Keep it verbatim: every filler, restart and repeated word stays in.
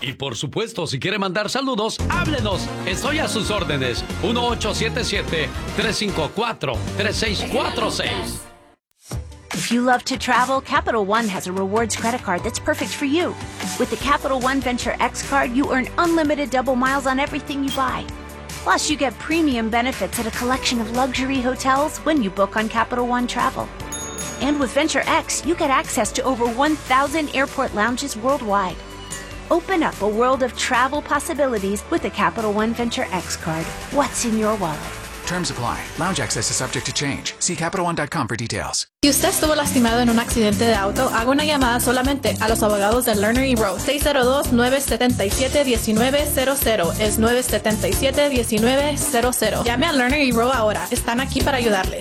Y por supuesto, si quiere mandar saludos, háblenos. Estoy a sus órdenes. uno ocho siete siete, tres cinco cuatro, tres seis cuatro seis. If you love to travel, Capital One has a rewards credit card that's perfect for you. With the Capital One Venture X card, you earn unlimited double miles on everything you buy. Plus, you get premium benefits at a collection of luxury hotels when you book on Capital One Travel. And with Venture X, you get access to over one thousand airport lounges worldwide. Open up a world of travel possibilities with the Capital One Venture X card. What's in your wallet? Terms apply. Lounge access is subject to change. See Capital One dot com for details. Si usted estuvo lastimado en un accidente de auto, haga una llamada solamente a los abogados de Lerner y Rowe. seis cero dos, nueve siete siete, uno nueve cero cero. Es nueve siete siete, uno nueve cero cero. Llame a Lerner y Rowe ahora. Están aquí para ayudarles.